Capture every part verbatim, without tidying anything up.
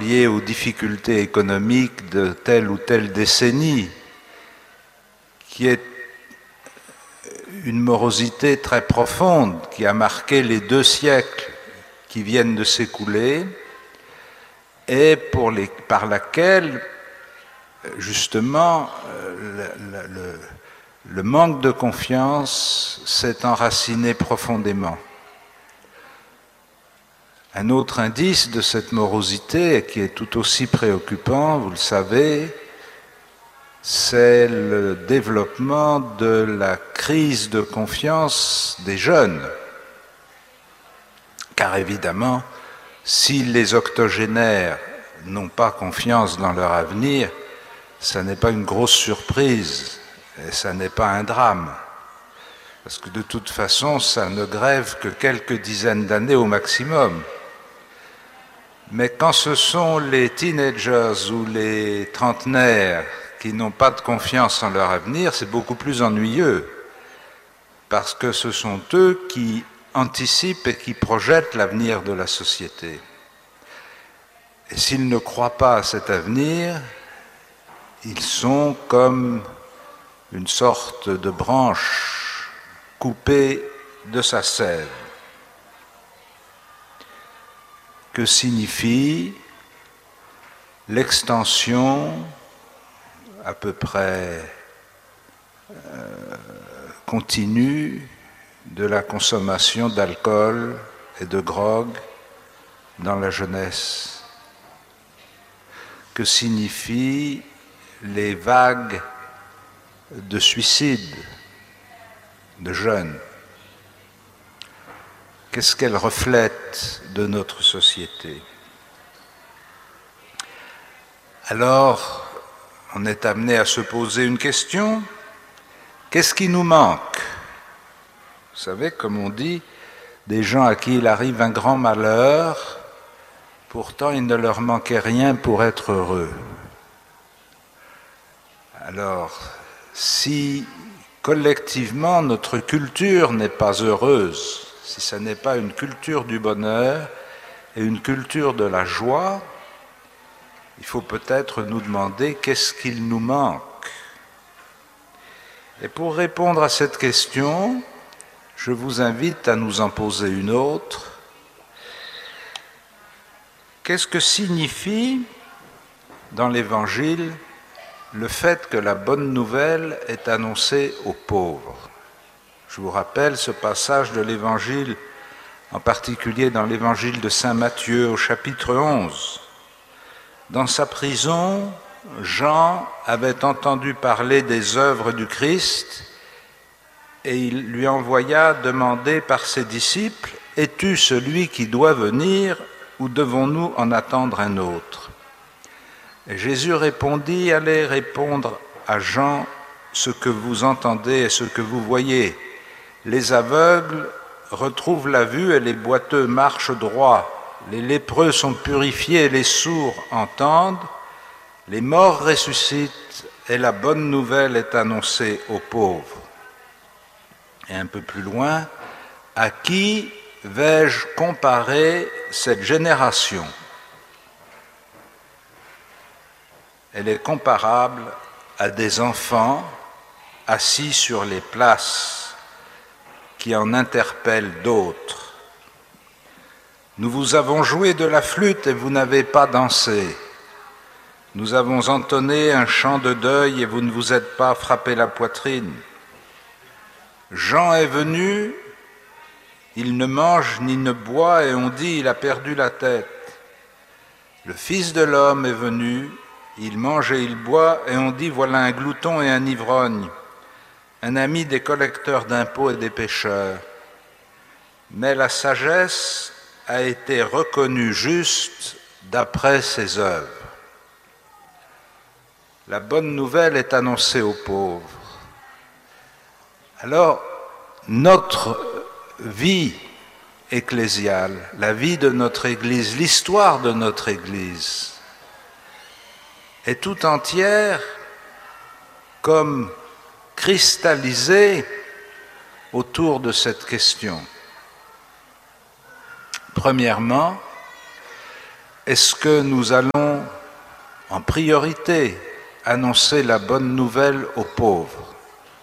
liées aux difficultés économiques de telle ou telle décennie, qui est une morosité très profonde qui a marqué les deux siècles qui viennent de s'écouler et pour les, par laquelle, justement, le, le, le manque de confiance s'est enraciné profondément. Un autre indice de cette morosité, qui est tout aussi préoccupant, vous le savez, c'est le développement de la crise de confiance des jeunes. Car évidemment, si les octogénaires n'ont pas confiance dans leur avenir, ça n'est pas une grosse surprise et ça n'est pas un drame. Parce que de toute façon, ça ne grève que quelques dizaines d'années au maximum. Mais quand ce sont les teenagers ou les trentenaires qui n'ont pas de confiance en leur avenir, c'est beaucoup plus ennuyeux, parce que ce sont eux qui anticipent et qui projettent l'avenir de la société. Et s'ils ne croient pas à cet avenir, ils sont comme une sorte de branche coupée de sa sève. Que signifie l'extension à peu près euh, continue de la consommation d'alcool et de drogue dans la jeunesse? Que signifient les vagues de suicides de jeunes? Qu'est-ce qu'elles reflètent de notre société? Alors, on est amené à se poser une question. Qu'est-ce qui nous manque? Vous savez, comme on dit, des gens à qui il arrive un grand malheur, pourtant il ne leur manquait rien pour être heureux. Alors, si collectivement notre culture n'est pas heureuse, si ce n'est pas une culture du bonheur et une culture de la joie, il faut peut-être nous demander qu'est-ce qu'il nous manque. Et pour répondre à cette question, je vous invite à nous en poser une autre. Qu'est-ce que signifie dans l'Évangile le fait que la bonne nouvelle est annoncée aux pauvres? Je vous rappelle ce passage de l'Évangile, en particulier dans l'Évangile de saint Matthieu au chapitre onze. Dans sa prison, Jean avait entendu parler des œuvres du Christ et il lui envoya demander par ses disciples « Es-tu celui qui doit venir ou devons-nous en attendre un autre ?» Et Jésus répondit « Allez répondre à Jean ce que vous entendez et ce que vous voyez. Les aveugles retrouvent la vue et les boiteux marchent droit. Les lépreux sont purifiés et les sourds entendent. Les morts ressuscitent et la bonne nouvelle est annoncée aux pauvres. » Et un peu plus loin, « À qui vais-je comparer cette génération ? Elle est comparable à des enfants assis sur les places qui en interpellent d'autres. Nous vous avons joué de la flûte et vous n'avez pas dansé. Nous avons entonné un chant de deuil et vous ne vous êtes pas frappé la poitrine. Jean est venu, il ne mange ni ne boit et on dit il a perdu la tête. Le Fils de l'homme est venu, il mange et il boit et on dit voilà un glouton et un ivrogne, un ami des collecteurs d'impôts et des pécheurs. Mais la sagesse a été reconnue juste d'après ses œuvres. La bonne nouvelle est annoncée aux pauvres. Alors, notre vie ecclésiale, la vie de notre Église, l'histoire de notre Église, est tout entière comme cristallisée autour de cette question. Premièrement, est-ce que nous allons en priorité annoncer la bonne nouvelle aux pauvres?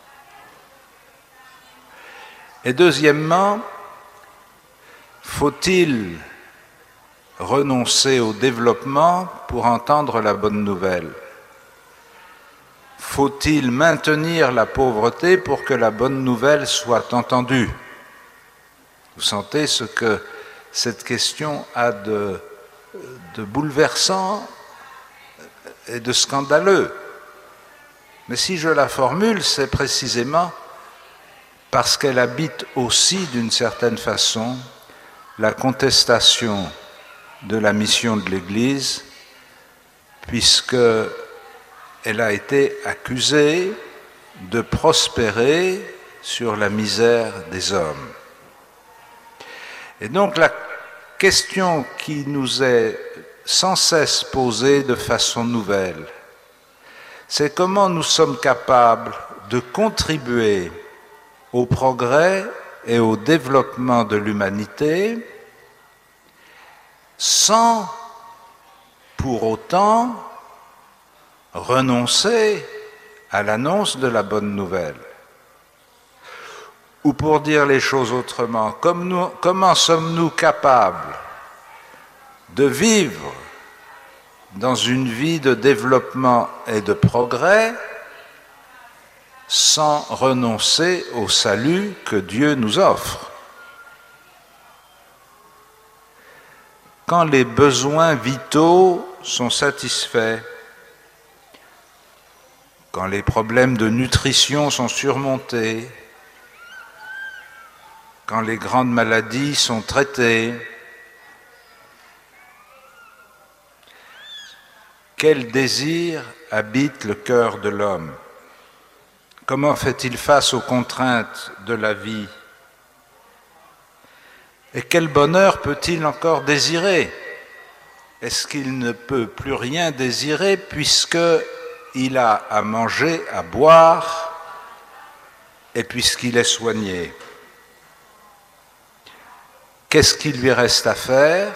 Et deuxièmement, faut-il renoncer au développement pour entendre la bonne nouvelle? Faut-il maintenir la pauvreté pour que la bonne nouvelle soit entendue? Vous sentez ce que cette question a de, de bouleversant et de scandaleux. Mais si je la formule, c'est précisément parce qu'elle habite aussi, d'une certaine façon, la contestation de la mission de l'Église, puisqu'elle a été accusée de prospérer sur la misère des hommes. Et donc la question qui nous est sans cesse posée de façon nouvelle, c'est comment nous sommes capables de contribuer au progrès et au développement de l'humanité sans pour autant renoncer à l'annonce de la bonne nouvelle. Ou pour dire les choses autrement, comme nous, comment sommes-nous capables de vivre dans une vie de développement et de progrès sans renoncer au salut que Dieu nous offre? Quand les besoins vitaux sont satisfaits, quand les problèmes de nutrition sont surmontés, quand les grandes maladies sont traitées, quel désir habite le cœur de l'homme? Comment fait-il face aux contraintes de la vie? Et quel bonheur peut-il encore désirer? Est-ce qu'il ne peut plus rien désirer puisqu'il a à manger, à boire, et puisqu'il est soigné? Qu'est-ce qu'il lui reste à faire?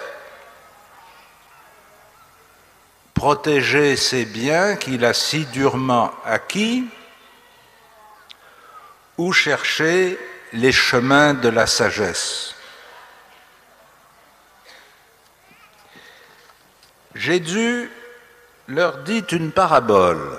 Protéger ses biens qu'il a si durement acquis, ou chercher les chemins de la sagesse? Jésus leur dit une parabole.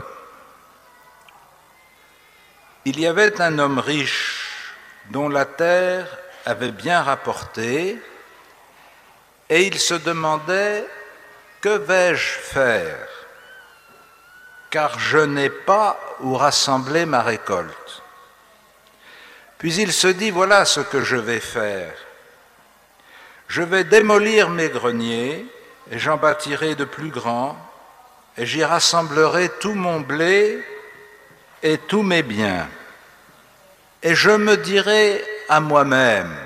Il y avait un homme riche dont la terre avait bien rapporté, et il se demandait: que vais-je faire, car je n'ai pas où rassembler ma récolte. Puis il se dit: voilà ce que je vais faire. Je vais démolir mes greniers, et j'en bâtirai de plus grands, et j'y rassemblerai tout mon blé et tous mes biens. Et je me dirai à moi-même: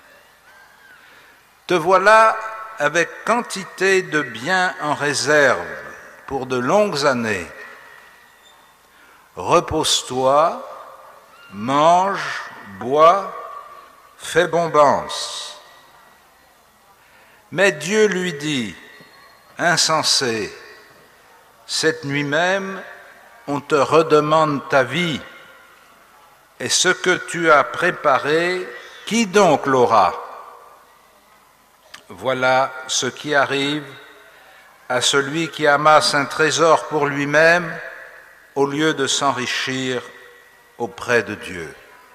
te voilà avec quantité de biens en réserve pour de longues années. Repose-toi, mange, bois, fais bombance. Mais Dieu lui dit: insensé, cette nuit même, on te redemande ta vie, et ce que tu as préparé, qui donc l'aura? Voilà ce qui arrive à celui qui amasse un trésor pour lui-même au lieu de s'enrichir auprès de Dieu.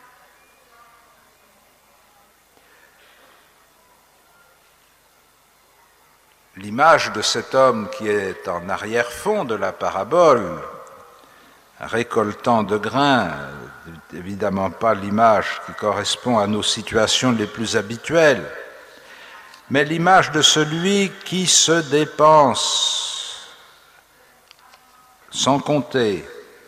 L'image de cet homme qui est en arrière-fond de la parabole, récoltant de grains, évidemment pas l'image qui correspond à nos situations les plus habituelles, mais l'image de celui qui se dépense sans compter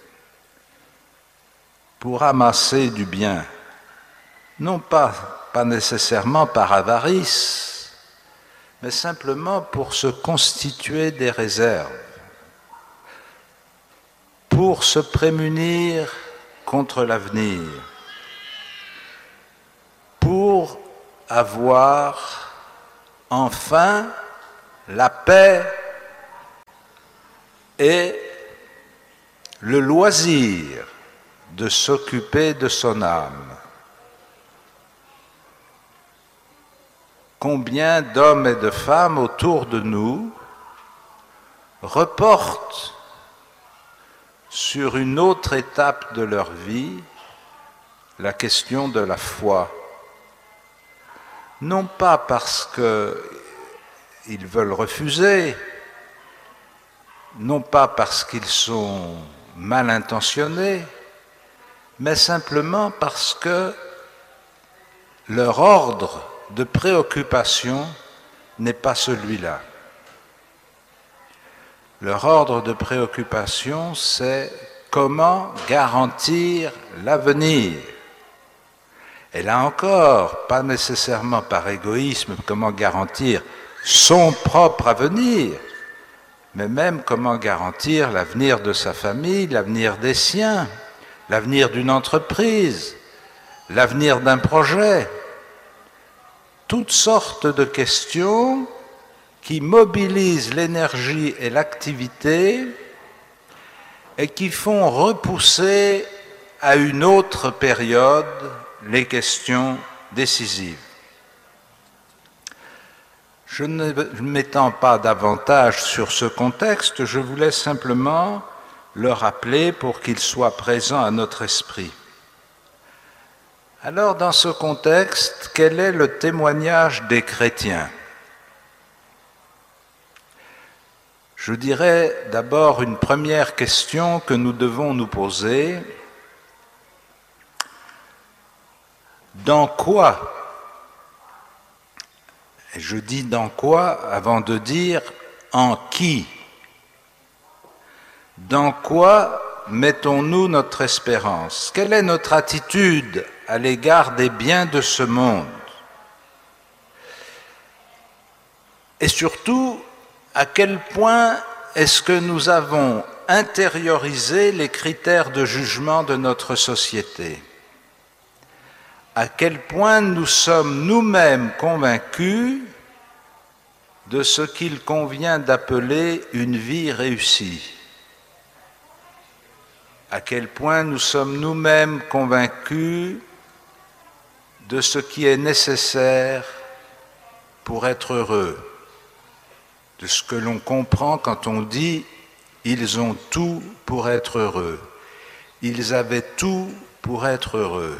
pour amasser du bien, non pas, pas nécessairement par avarice, mais simplement pour se constituer des réserves, pour se prémunir contre l'avenir, pour avoir enfin la paix et le loisir de s'occuper de son âme. Combien d'hommes et de femmes autour de nous reportent sur une autre étape de leur vie la question de la foi, non pas parce qu'ils veulent refuser, non pas parce qu'ils sont mal intentionnés, mais simplement parce que leur ordre de préoccupation n'est pas celui-là. Leur ordre de préoccupation, c'est comment garantir l'avenir. Et là encore, pas nécessairement par égoïsme, comment garantir son propre avenir, mais même comment garantir l'avenir de sa famille, l'avenir des siens, l'avenir d'une entreprise, l'avenir d'un projet. Toutes sortes de questions qui mobilisent l'énergie et l'activité et qui font repousser à une autre période les questions décisives. Je ne m'étends pas davantage sur ce contexte, je voulais simplement le rappeler pour qu'il soit présent à notre esprit. Alors, dans ce contexte, quel est le témoignage des chrétiens ? Je dirais d'abord une première question que nous devons nous poser. Dans quoi, et je dis dans quoi avant de dire en qui, dans quoi mettons-nous notre espérance? Quelle est notre attitude à l'égard des biens de ce monde? Et surtout, à quel point est-ce que nous avons intériorisé les critères de jugement de notre société? À quel point nous sommes nous-mêmes convaincus de ce qu'il convient d'appeler une vie réussie? À quel point nous sommes nous-mêmes convaincus de ce qui est nécessaire pour être heureux, de ce que l'on comprend quand on dit « ils ont tout pour être heureux », ils avaient tout pour être heureux.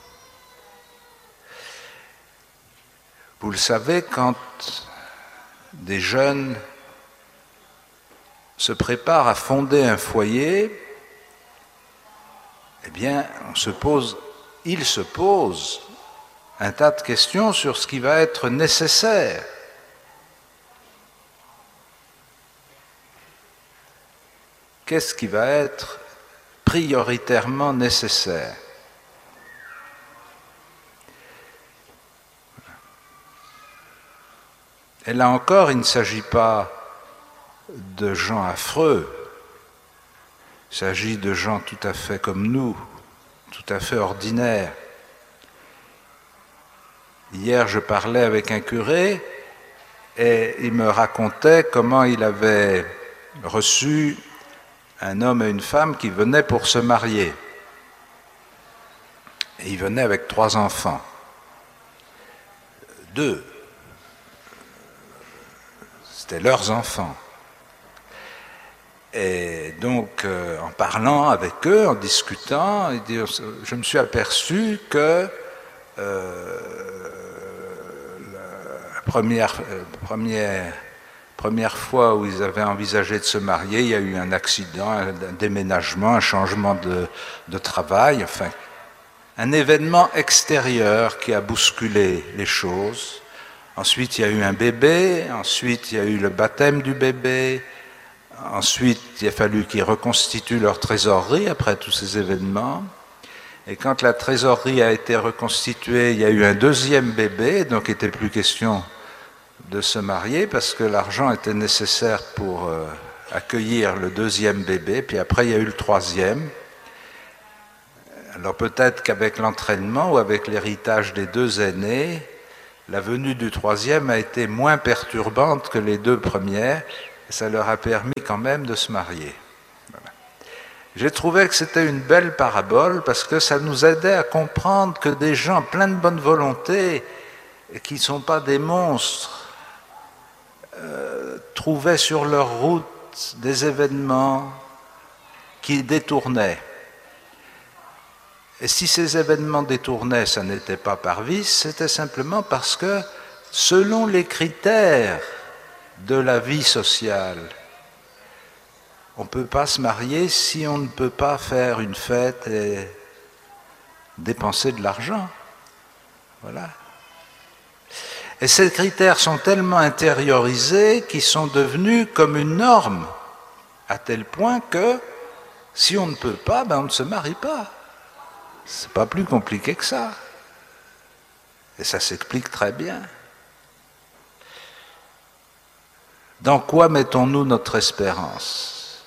Vous le savez, quand des jeunes se préparent à fonder un foyer, eh bien, on se pose, ils se posent un tas de questions sur ce qui va être nécessaire. Qu'est-ce qui va être prioritairement nécessaire? Et là encore, il ne s'agit pas de gens affreux, il s'agit de gens tout à fait comme nous, tout à fait ordinaires. Hier, je parlais avec un curé et il me racontait comment il avait reçu un homme et une femme qui venaient pour se marier. Et ils venaient avec trois enfants. Deux. C'était leurs enfants. Et donc, euh, en parlant avec eux, en discutant, je me suis aperçu que euh, la première, euh, première, première fois où ils avaient envisagé de se marier, il y a eu un accident, un déménagement, un changement de, de travail, enfin, un événement extérieur qui a bousculé les choses. Ensuite, il y a eu un bébé, ensuite, il y a eu le baptême du bébé, ensuite, il a fallu qu'ils reconstituent leur trésorerie après tous ces événements. Et quand la trésorerie a été reconstituée, il y a eu un deuxième bébé, donc il n'était plus question de se marier parce que l'argent était nécessaire pour euh, accueillir le deuxième bébé, puis après, il y a eu le troisième. Alors peut-être qu'avec l'entraînement ou avec l'héritage des deux aînés, la venue du troisième a été moins perturbante que les deux premières, et ça leur a permis quand même de se marier. Voilà. J'ai trouvé que c'était une belle parabole parce que ça nous aidait à comprendre que des gens pleins de bonne volonté et qui ne sont pas des monstres euh, trouvaient sur leur route des événements qui détournaient. Et si ces événements détournaient, ça n'était pas par vice, c'était simplement parce que, selon les critères de la vie sociale, on ne peut pas se marier si on ne peut pas faire une fête et dépenser de l'argent. Voilà. Et ces critères sont tellement intériorisés qu'ils sont devenus comme une norme, à tel point que, si on ne peut pas, ben on ne se marie pas. C'est pas plus compliqué que ça. Et ça s'explique très bien. Dans quoi mettons-nous notre espérance?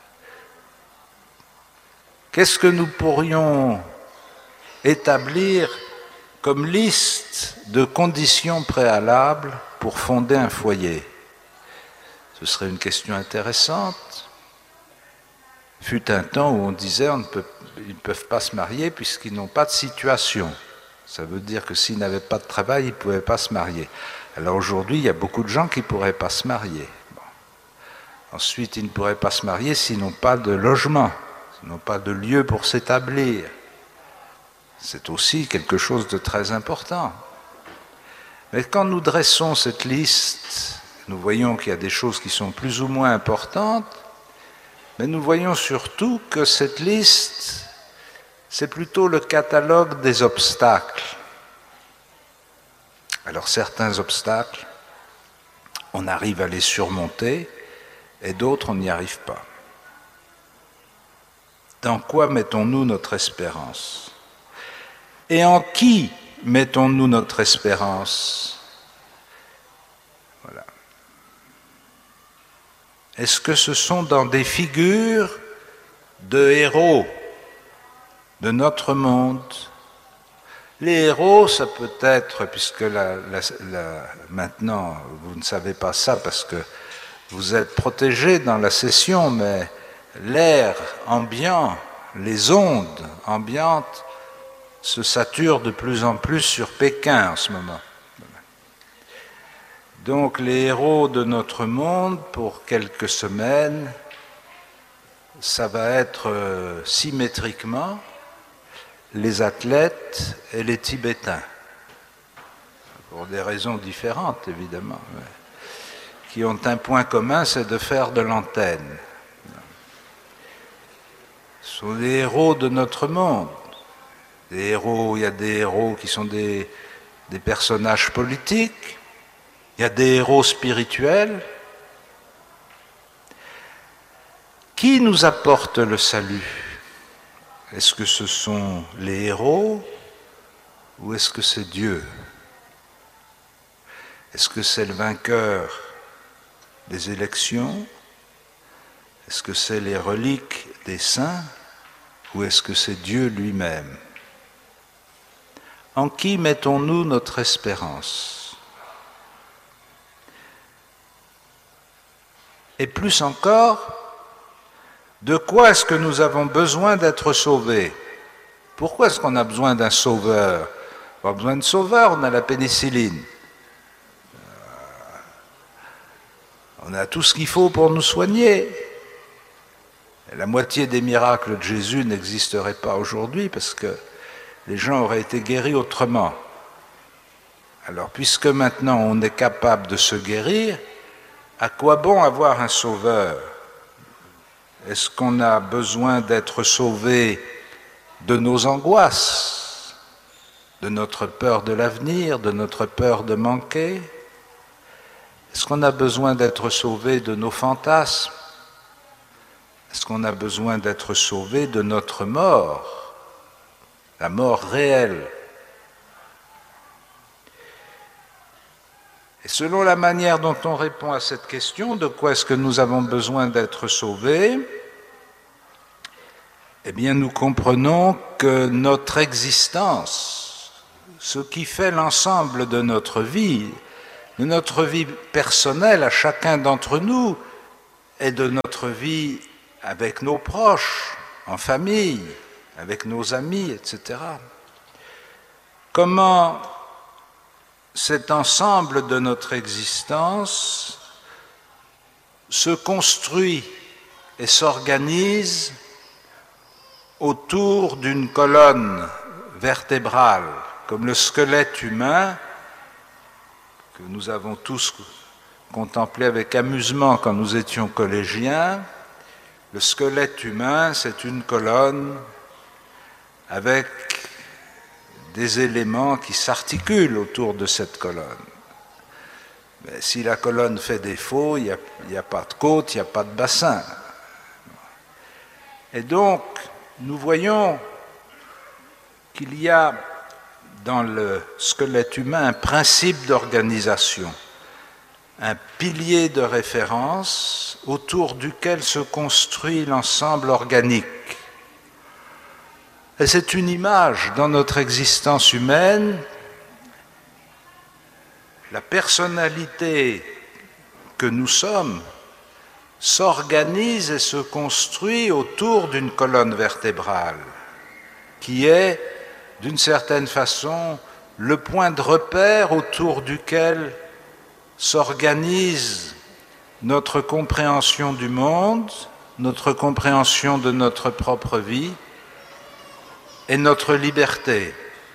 Qu'est-ce que nous pourrions établir comme liste de conditions préalables pour fonder un foyer? Ce serait une question intéressante. Fut un temps où on disait on ne peut, ils ne peuvent pas se marier puisqu'ils n'ont pas de situation. Ça veut dire que s'ils n'avaient pas de travail, ils ne pouvaient pas se marier. Alors aujourd'hui, il y a beaucoup de gens qui ne pourraient pas se marier. Bon. Ensuite, ils ne pourraient pas se marier s'ils n'ont pas de logement, s'ils n'ont pas de lieu pour s'établir. C'est aussi quelque chose de très important. Mais quand nous dressons cette liste, nous voyons qu'il y a des choses qui sont plus ou moins importantes, mais nous voyons surtout que cette liste, c'est plutôt le catalogue des obstacles. Alors certains obstacles, on arrive à les surmonter, et d'autres, on n'y arrive pas. Dans quoi mettons-nous notre espérance? Et en qui mettons-nous notre espérance? Voilà. Est-ce que ce sont dans des figures de héros de notre monde? Les héros, ça peut être, puisque la, la, la, maintenant vous ne savez pas ça parce que vous êtes protégés dans la session, mais l'air ambiant, les ondes ambiantes se saturent de plus en plus sur Pékin en ce moment. Donc les héros de notre monde, pour quelques semaines, ça va être euh, symétriquement les athlètes et les Tibétains, pour des raisons différentes évidemment, qui ont un point commun, c'est de faire de l'antenne. Ce sont des héros de notre monde. Des héros, il y a des héros qui sont des, des personnages politiques, il y a des héros spirituels. Qui nous apporte le salut? Est-ce que ce sont les héros ou est-ce que c'est Dieu? Est-ce que c'est le vainqueur des élections? Est-ce que c'est les reliques des saints ou est-ce que c'est Dieu lui-même? En qui mettons-nous notre espérance? Et plus encore, de quoi est-ce que nous avons besoin d'être sauvés? Pourquoi est-ce qu'on a besoin d'un sauveur? On n'a pas besoin de sauveur, on a la pénicilline. On a tout ce qu'il faut pour nous soigner. Et la moitié des miracles de Jésus n'existeraient pas aujourd'hui parce que les gens auraient été guéris autrement. Alors, puisque maintenant on est capable de se guérir, à quoi bon avoir un sauveur? Est-ce qu'on a besoin d'être sauvé de nos angoisses, de notre peur de l'avenir, de notre peur de manquer? Est-ce qu'on a besoin d'être sauvé de nos fantasmes? Est-ce qu'on a besoin d'être sauvé de notre mort, la mort réelle? Et selon la manière dont on répond à cette question, de quoi est-ce que nous avons besoin d'être sauvés? Eh bien, nous comprenons que notre existence, ce qui fait l'ensemble de notre vie, de notre vie personnelle à chacun d'entre nous et de notre vie avec nos proches, en famille, avec nos amis, et cetera. Comment cet ensemble de notre existence se construit et s'organise autour d'une colonne vertébrale, comme le squelette humain, que nous avons tous contemplé avec amusement quand nous étions collégiens. Le squelette humain, c'est une colonne avec des éléments qui s'articulent autour de cette colonne. Mais si la colonne fait défaut, il n'y a, a pas de côte, il n'y a pas de bassin. Et donc, nous voyons qu'il y a dans le squelette humain un principe d'organisation, un pilier de référence autour duquel se construit l'ensemble organique. Et c'est une image dans notre existence humaine. La personnalité que nous sommes s'organise et se construit autour d'une colonne vertébrale qui est, d'une certaine façon, le point de repère autour duquel s'organise notre compréhension du monde, notre compréhension de notre propre vie et notre liberté.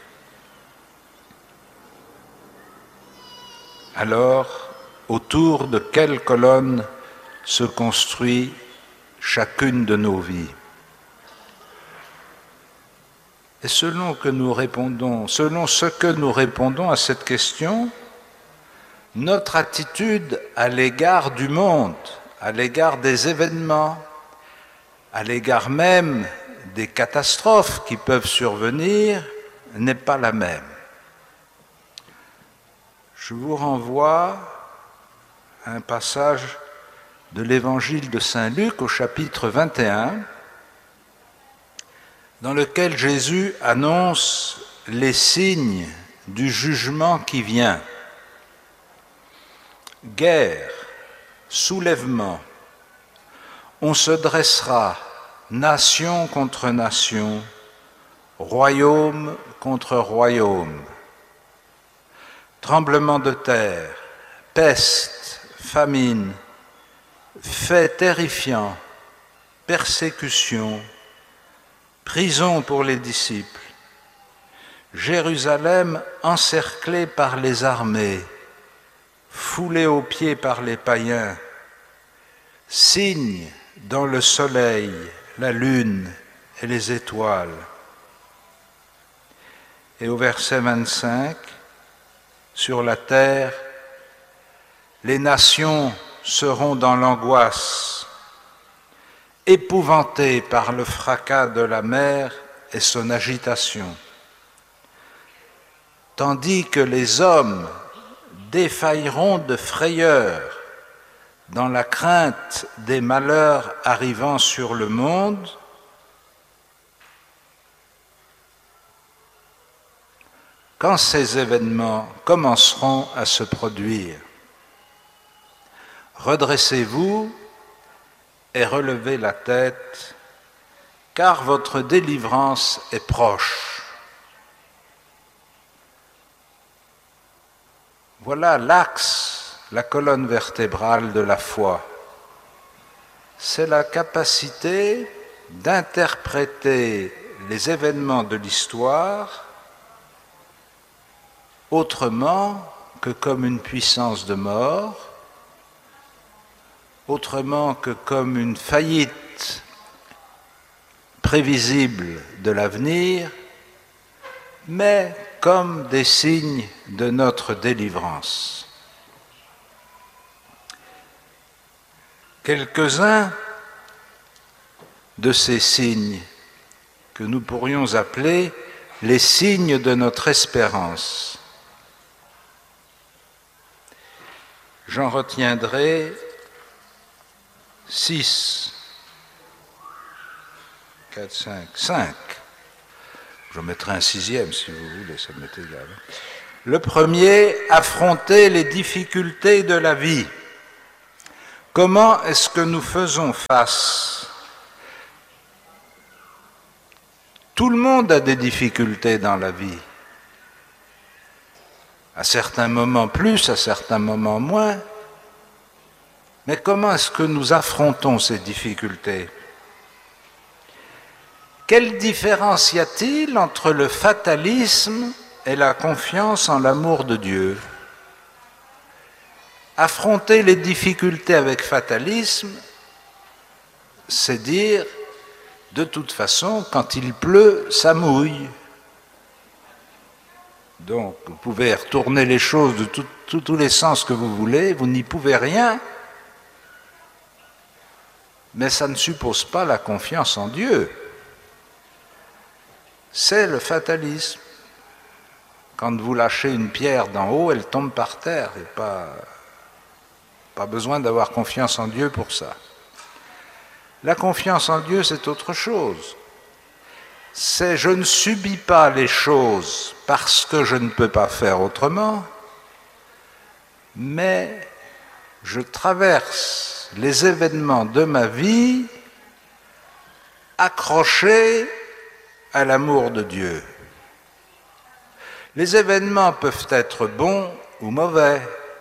Alors, autour de quelle colonne se construit chacune de nos vies? Et selon que nous répondons, selon ce que nous répondons à cette question, notre attitude à l'égard du monde, à l'égard des événements, à l'égard même des catastrophes qui peuvent survenir, n'est pas la même. Je vous renvoie à un passage de l'évangile de Saint Luc au chapitre vingt et un, dans lequel Jésus annonce les signes du jugement qui vient. Guerre, soulèvement, on se dressera nation contre nation, royaume contre royaume. Tremblement de terre, peste, famine, faits terrifiants, persécutions, prison pour les disciples, Jérusalem encerclée par les armées, foulée aux pieds par les païens, signes dans le soleil, la lune et les étoiles. Et au verset vingt-cinq, sur la terre, les nations seront dans l'angoisse, épouvantées par le fracas de la mer et son agitation, tandis que les hommes défailleront de frayeur dans la crainte des malheurs arrivant sur le monde. Quand ces événements commenceront à se produire, redressez-vous et relevez la tête, car votre délivrance est proche. Voilà l'axe, la colonne vertébrale de la foi. C'est la capacité d'interpréter les événements de l'histoire autrement que comme une puissance de mort, autrement que comme une faillite prévisible de l'avenir, mais comme des signes de notre délivrance. Quelques-uns de ces signes que nous pourrions appeler les signes de notre espérance. J'en retiendrai six, quatre, cinq, cinq. Je mettrai un sixième si vous voulez, ça m'est égal. Le premier, affronter les difficultés de la vie. Comment est-ce que nous faisons face? Tout le monde a des difficultés dans la vie. À certains moments plus, à certains moments moins. Mais comment est-ce que nous affrontons ces difficultés? Quelle différence y a-t-il entre le fatalisme et la confiance en l'amour de Dieu? Affronter les difficultés avec fatalisme, c'est dire, de toute façon, quand il pleut, ça mouille. Donc, vous pouvez retourner les choses de tout, tout, tous les sens que vous voulez, vous n'y pouvez rien, mais ça ne suppose pas la confiance en Dieu. C'est le fatalisme. Quand vous lâchez une pierre d'en haut, elle tombe par terre. Il n'y a pas, pas besoin d'avoir confiance en Dieu pour ça. La confiance en Dieu, c'est autre chose. C'est je ne subis pas les choses parce que je ne peux pas faire autrement, mais je traverse les événements de ma vie accroché à l'amour de Dieu. Les événements peuvent être bons ou mauvais,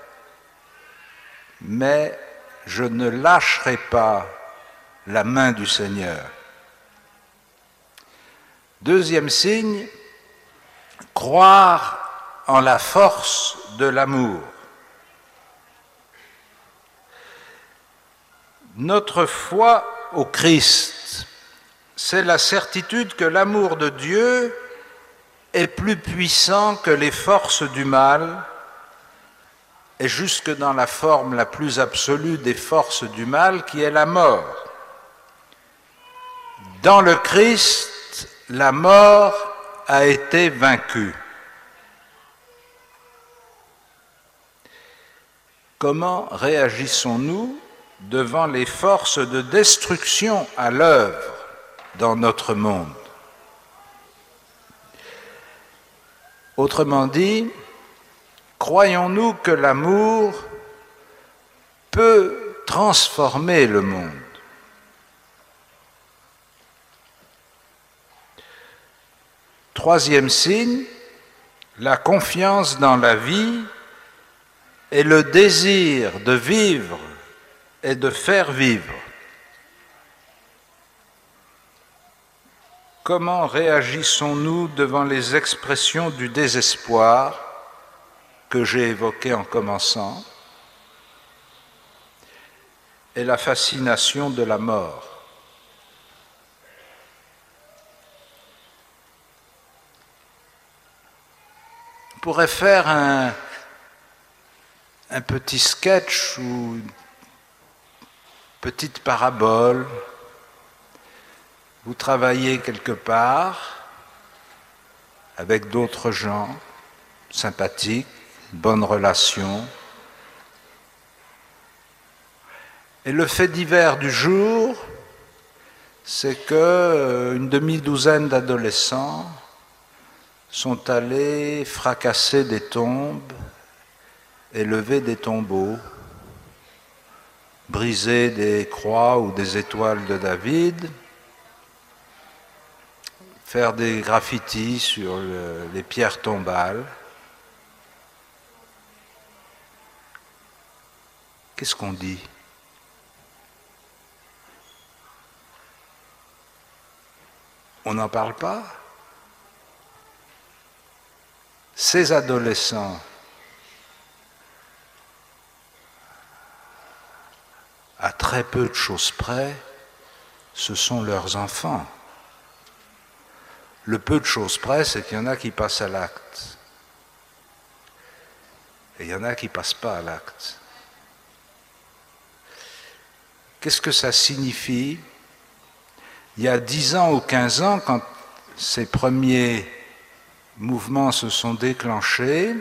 mais je ne lâcherai pas la main du Seigneur. Deuxième signe, croire en la force de l'amour. Notre foi au Christ, c'est la certitude que l'amour de Dieu est plus puissant que les forces du mal, et jusque dans la forme la plus absolue des forces du mal, qui est la mort. Dans le Christ, la mort a été vaincue. Comment réagissons-nous devant les forces de destruction à l'œuvre dans notre monde? Autrement dit, croyons-nous que l'amour peut transformer le monde? Troisième signe, la confiance dans la vie et le désir de vivre et de faire vivre. Comment réagissons-nous devant les expressions du désespoir que j'ai évoquées en commençant et la fascination de la mort? On pourrait faire un, un petit sketch ou une petite parabole. Vous travaillez quelque part avec d'autres gens sympathiques, bonnes relations. Et le fait divers du jour, c'est qu'une demi-douzaine d'adolescents sont allés fracasser des tombes et lever des tombeaux, briser des croix ou des étoiles de David, faire des graffitis sur le, les pierres tombales. Qu'est-ce qu'on dit? On n'en parle pas? Ces adolescents à très peu de choses près, ce sont leurs enfants. Le peu de choses près, c'est qu'il y en a qui passent à l'acte. Et il y en a qui ne passent pas à l'acte. Qu'est-ce que ça signifie? Il y a dix ans ou quinze ans, quand ces premiers mouvements se sont déclenchés,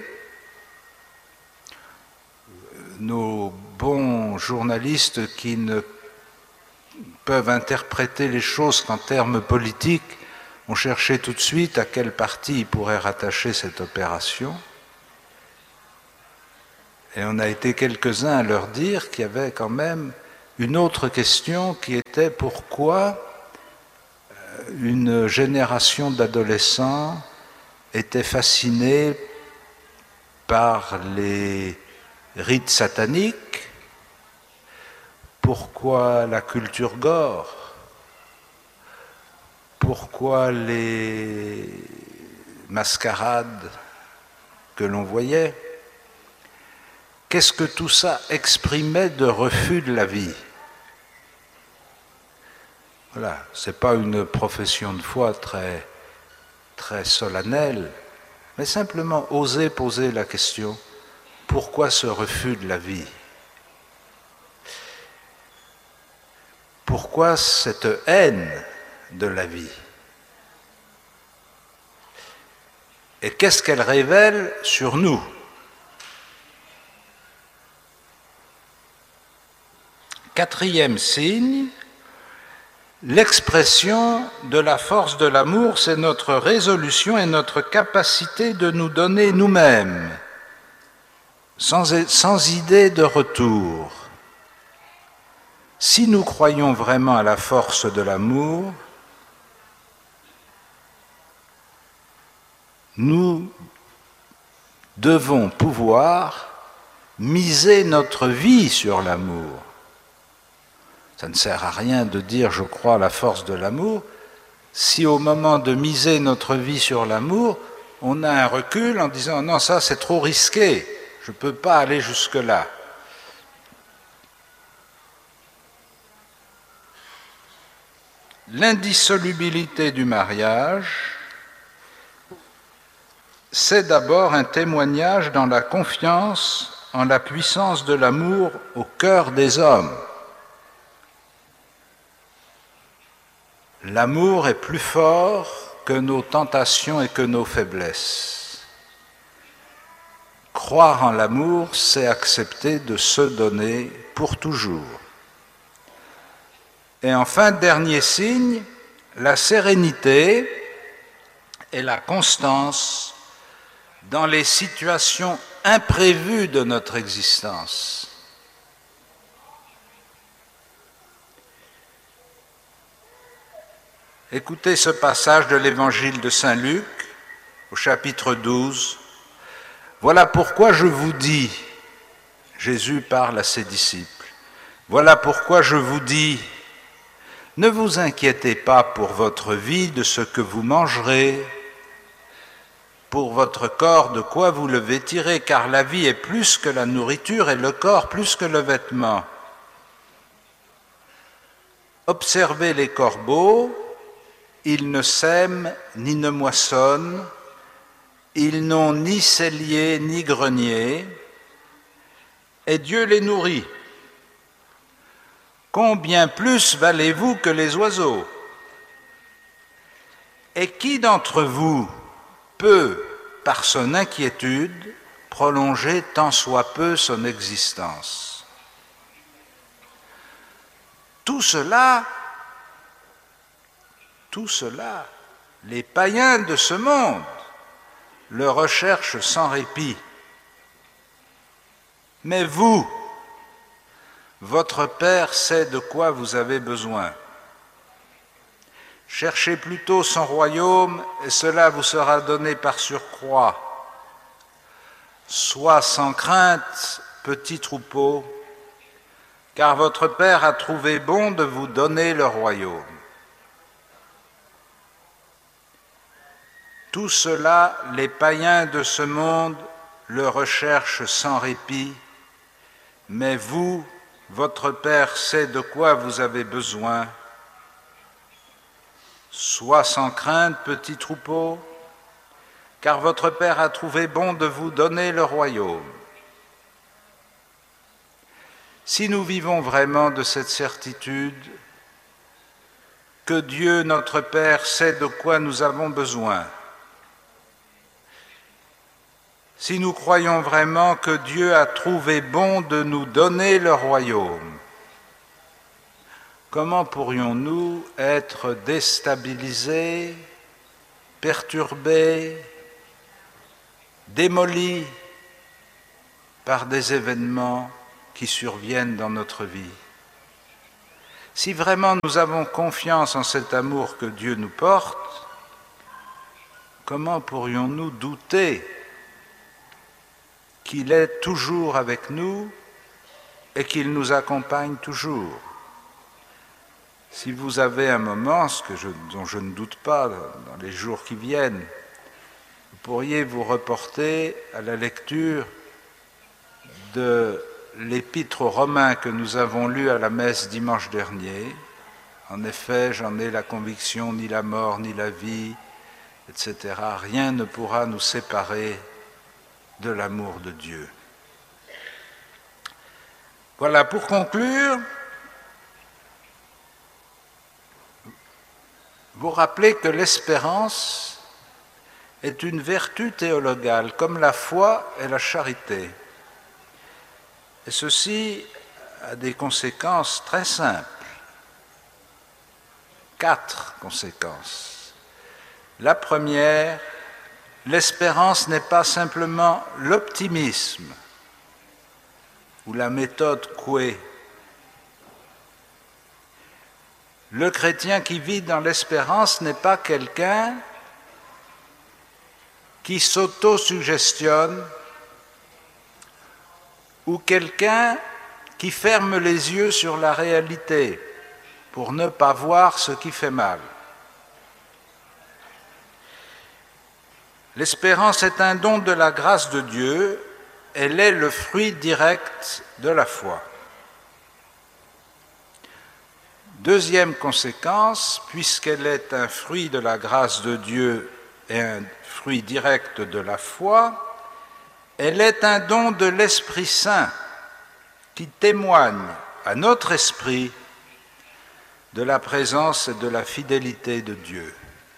nos bons journalistes qui ne peuvent interpréter les choses qu'en termes politiques On cherchait tout de suite à quelle partie il pourrait rattacher cette opération. Et on a été quelques-uns à leur dire qu'il y avait quand même une autre question qui était pourquoi une génération d'adolescents était fascinée par les rites sataniques, pourquoi la culture gore, pourquoi les mascarades que l'on voyait. Qu'est-ce que tout ça exprimait de refus de la vie? Voilà, ce n'est pas une profession de foi très, très solennelle, mais simplement oser poser la question, pourquoi ce refus de la vie? Pourquoi cette haine de la vie? Et qu'est-ce qu'elle révèle sur nous? Quatrième signe, l'expression de la force de l'amour, c'est notre résolution et notre capacité de nous donner nous-mêmes, sans, sans idée de retour. Si nous croyons vraiment à la force de l'amour, nous devons pouvoir miser notre vie sur l'amour. Ça ne sert à rien de dire « je crois à la force de l'amour » si au moment de miser notre vie sur l'amour, on a un recul en disant « non, ça c'est trop risqué, je ne peux pas aller jusque-là ». L'indissolubilité du mariage, c'est d'abord un témoignage dans la confiance en la puissance de l'amour au cœur des hommes. L'amour est plus fort que nos tentations et que nos faiblesses. Croire en l'amour, c'est accepter de se donner pour toujours. Et enfin, dernier signe, la sérénité et la constance dans les situations imprévues de notre existence. Écoutez ce passage de l'évangile de Saint Luc, au chapitre douze. Voilà pourquoi je vous dis, Jésus parle à ses disciples, voilà pourquoi je vous dis, ne vous inquiétez pas pour votre vie de ce que vous mangerez, pour votre corps de quoi vous le vêtirez, car la vie est plus que la nourriture et le corps plus que le vêtement. Observez les corbeaux, ils ne sèment ni ne moissonnent, ils n'ont ni cellier ni grenier, et Dieu les nourrit. Combien plus valez-vous que les oiseaux? Et qui d'entre vous peut, par son inquiétude, prolonger tant soit peu son existence? Tout cela, tout cela, les païens de ce monde le recherchent sans répit. Mais vous, votre Père sait de quoi vous avez besoin. Cherchez plutôt son royaume et cela vous sera donné par surcroît. Sois sans crainte, petit troupeau, car votre Père a trouvé bon de vous donner le royaume. Tout cela, les païens de ce monde le recherchent sans répit, mais vous, votre Père sait de quoi vous avez besoin. Sois sans crainte, petit troupeau, car votre Père a trouvé bon de vous donner le royaume. Si nous vivons vraiment de cette certitude que Dieu, notre Père, sait de quoi nous avons besoin, si nous croyons vraiment que Dieu a trouvé bon de nous donner le royaume, comment pourrions-nous être déstabilisés perturbés, démolis par des événements qui surviennent dans notre vie. Si vraiment nous avons confiance en cet amour que Dieu nous porte, comment pourrions-nous douter qu'il est toujours avec nous et qu'il nous accompagne toujours? Si vous avez un moment, ce que je, dont je ne doute pas dans les jours qui viennent, vous pourriez vous reporter à la lecture de l'épître aux Romains que nous avons lu à la messe dimanche dernier. En effet, j'en ai la conviction, ni la mort, ni la vie, et cetera. Rien ne pourra nous séparer de l'amour de Dieu. Voilà, pour conclure, vous rappelez que l'espérance est une vertu théologale, comme la foi et la charité. Et ceci a des conséquences très simples. Quatre conséquences. La première, l'espérance n'est pas simplement l'optimisme ou la méthode Coué. Le chrétien qui vit dans l'espérance n'est pas quelqu'un qui s'auto-suggestionne ou quelqu'un qui ferme les yeux sur la réalité pour ne pas voir ce qui fait mal. L'espérance est un don de la grâce de Dieu, elle est le fruit direct de la foi. Deuxième conséquence, puisqu'elle est un fruit de la grâce de Dieu et un fruit direct de la foi, elle est un don de l'Esprit Saint qui témoigne à notre esprit de la présence et de la fidélité de Dieu.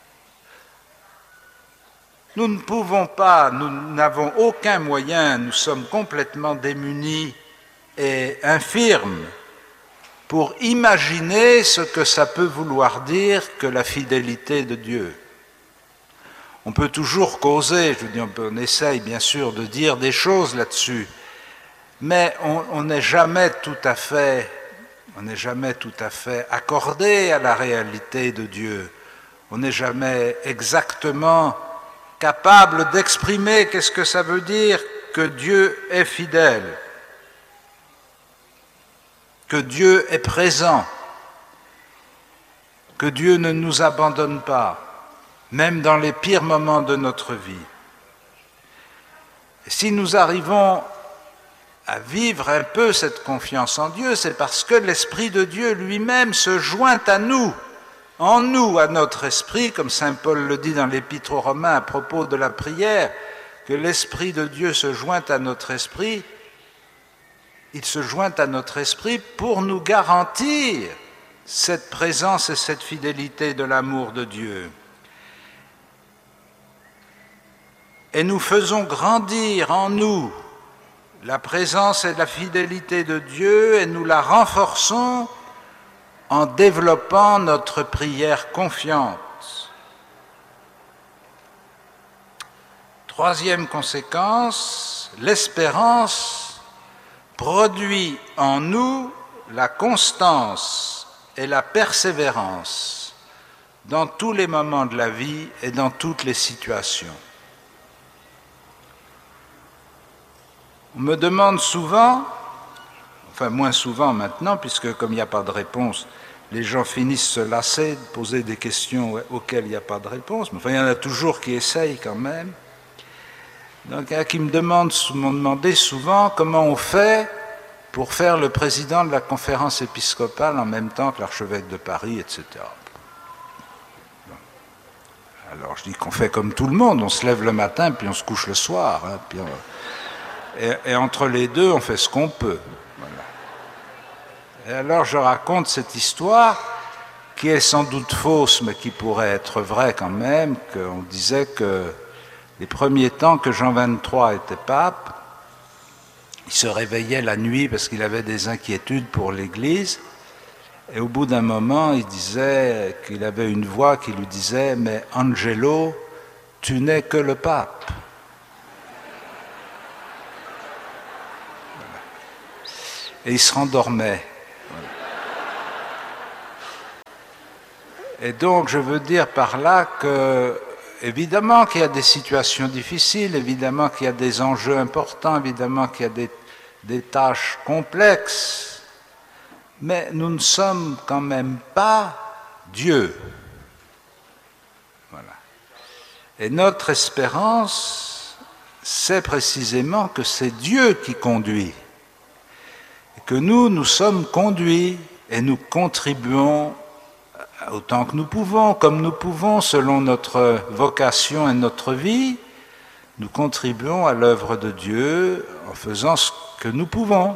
Nous ne pouvons pas, nous n'avons aucun moyen, nous sommes complètement démunis et infirmes pour imaginer ce que ça peut vouloir dire que la fidélité de Dieu. On peut toujours causer, je veux dire, on essaye bien sûr de dire des choses là-dessus, mais on n'est jamais tout à fait, on n'est jamais tout à fait accordé à la réalité de Dieu. On n'est jamais exactement capable d'exprimer qu'est-ce que ça veut dire que Dieu est fidèle, que Dieu est présent, que Dieu ne nous abandonne pas, même dans les pires moments de notre vie. Et si nous arrivons à vivre un peu cette confiance en Dieu, c'est parce que l'Esprit de Dieu lui-même se joint à nous, en nous, à notre esprit, comme saint Paul le dit dans l'Épître aux Romains à propos de la prière, que l'Esprit de Dieu se joint à notre esprit. Il se joint à notre esprit pour nous garantir cette présence et cette fidélité de l'amour de Dieu. Et nous faisons grandir en nous la présence et la fidélité de Dieu et nous la renforçons en développant notre prière confiante. Troisième conséquence, l'espérance produit en nous la constance et la persévérance dans tous les moments de la vie et dans toutes les situations. On me demande souvent, enfin moins souvent maintenant, puisque comme il n'y a pas de réponse, les gens finissent se lasser de poser des questions auxquelles il n'y a pas de réponse, mais enfin il y en a toujours qui essayent quand même. Donc il y en a qui me demandent, m'ont demandé souvent comment on fait pour faire le président de la conférence épiscopale en même temps que l'archevêque de Paris, et cetera. Alors je dis qu'on fait comme tout le monde, on se lève le matin puis on se couche le soir, hein, puis on... Et, et entre les deux, on fait ce qu'on peut. Voilà. Et alors, je raconte cette histoire qui est sans doute fausse, mais qui pourrait être vraie quand même, qu'on disait que les premiers temps que Jean vingt-trois était pape, il se réveillait la nuit parce qu'il avait des inquiétudes pour l'Église, et au bout d'un moment, il disait qu'il avait une voix qui lui disait « Mais Angelo, tu n'es que le pape. Voilà. Et il se rendormait. Voilà. Et donc, je veux dire par là que, évidemment qu'il y a des situations difficiles, évidemment qu'il y a des enjeux importants, évidemment qu'il y a des, des tâches complexes, mais nous ne sommes quand même pas Dieu. Voilà. Et notre espérance, c'est précisément que c'est Dieu qui conduit, et que nous, nous sommes conduits et nous contribuons autant que nous pouvons, comme nous pouvons, selon notre vocation et notre vie, nous contribuons à l'œuvre de Dieu en faisant ce que nous pouvons.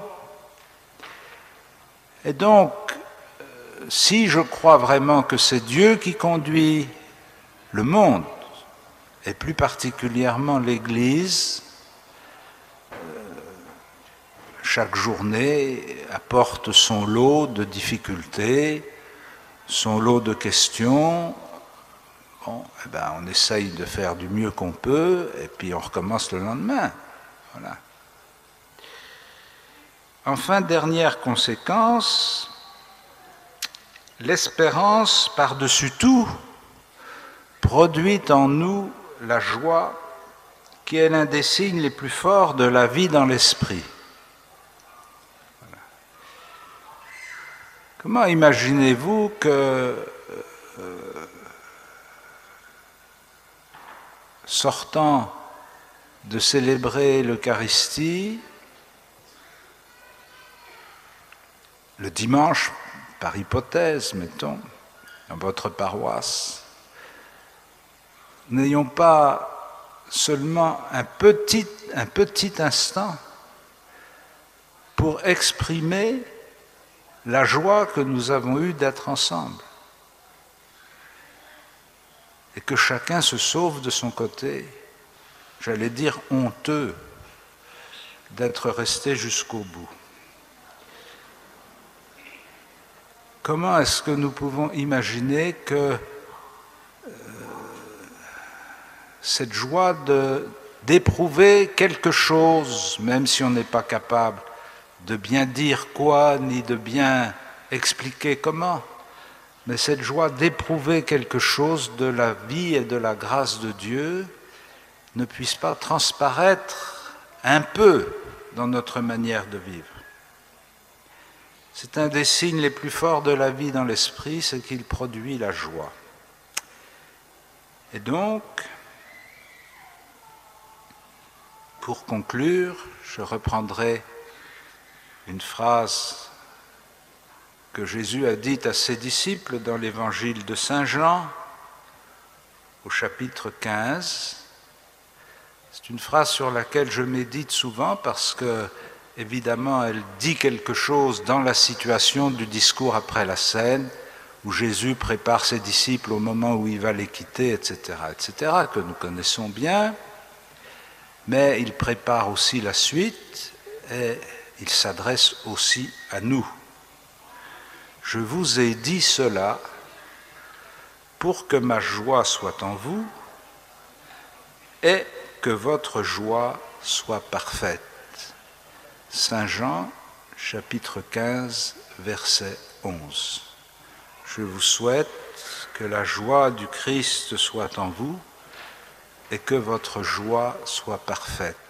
Et donc, si je crois vraiment que c'est Dieu qui conduit le monde, et plus particulièrement l'Église, chaque journée apporte son lot de difficultés, son lot de questions, bon, eh ben, on essaye de faire du mieux qu'on peut, et puis on recommence le lendemain. Voilà. Enfin, dernière conséquence, l'espérance par-dessus tout produit en nous la joie qui est l'un des signes les plus forts de la vie dans l'esprit. Voilà. Comment imaginez-vous que euh, sortant de célébrer l'Eucharistie le dimanche, par hypothèse, mettons, dans votre paroisse, n'ayons pas seulement un petit, un petit instant pour exprimer la joie que nous avons eue d'être ensemble et que chacun se sauve de son côté, j'allais dire honteux, d'être resté jusqu'au bout. Comment est-ce que nous pouvons imaginer que euh, cette joie de, d'éprouver quelque chose, même si on n'est pas capable de bien dire quoi, ni de bien expliquer comment, mais cette joie d'éprouver quelque chose de la vie et de la grâce de Dieu ne puisse pas transparaître un peu dans notre manière de vivre. C'est un des signes les plus forts de la vie dans l'esprit, c'est qu'il produit la joie. Et donc, pour conclure, je reprendrai une phrase que Jésus a dite à ses disciples dans l'évangile de Saint Jean, au chapitre quinze. C'est une phrase sur laquelle je médite souvent parce que, évidemment, elle dit quelque chose dans la situation du discours après la scène, où Jésus prépare ses disciples au moment où il va les quitter, et cetera, et cetera, que nous connaissons bien, mais il prépare aussi la suite et il s'adresse aussi à nous. Je vous ai dit cela pour que ma joie soit en vous et que votre joie soit parfaite. Saint Jean, chapitre quinze, verset onze. Je vous souhaite que la joie du Christ soit en vous et que votre joie soit parfaite.